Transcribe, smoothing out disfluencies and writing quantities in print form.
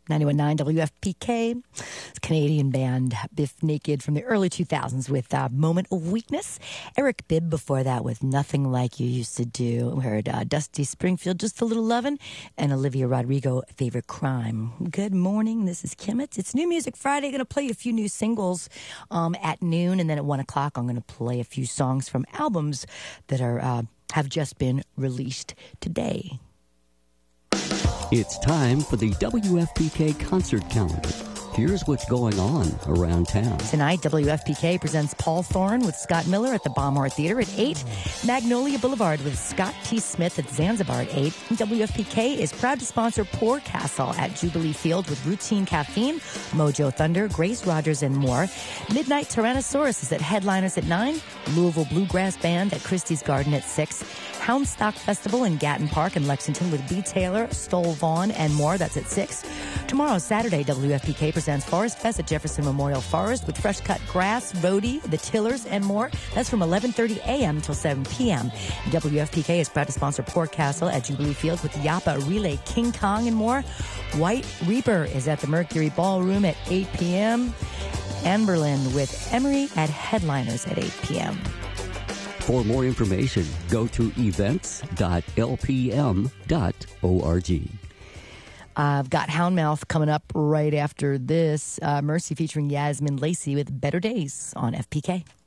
91.9 WFPK. It's Canadian band Biff Naked from the early 2000s with Moment of Weakness. Eric Bibb before that with Nothing Like You Used to Do. We heard Dusty Springfield, Just a Little Lovin', and Olivia Rodrigo, Favorite Crime. Good morning. This is Kimmett. It's New Music Friday. Going to play a few new singles at noon, and then at 1 o'clock I'm going to play a few songs from albums that are have just been released today. It's time for the WFPK concert calendar. Here's what's going on around town. Tonight, WFPK presents Paul Thorne with Scott Miller at the Baumhart Theater at 8. Magnolia Boulevard with Scott T. Smith at Zanzibar at 8. WFPK is proud to sponsor Pour Castle at Jubilee Field with Routine Caffeine, Mojo Thunder, Grace Rogers, and more. Midnight Tyrannosaurus is at Headliners at 9. Louisville Bluegrass Band at Christie's Garden at 6. Houndstock Festival in Gatton Park in Lexington with B. Taylor, Stoll Vaughn, and more. That's at 6. Tomorrow, Saturday, WFPK presents Forest Fest at Jefferson Memorial Forest with fresh cut grass, Rhodey, the Tillers, and more. That's from 11:30 a.m. until 7 p.m. WFPK is proud to sponsor Port Castle at Jubilee Field with Yapa Relay, King Kong, and more. White Reaper is at the Mercury Ballroom at 8 p.m. Anberlin with Emery at Headliners at 8 p.m. For more information, go to events.lpm.org. I've got Houndmouth coming up right after this. Mercy featuring Yasmin Lacey with Better Days on FPK.